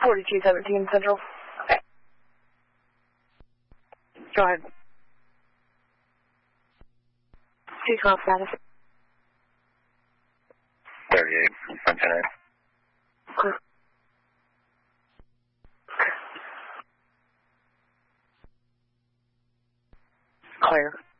4217 Central. Okay. Go ahead. 212 status. 38, Lieutenant. Clear. Clear.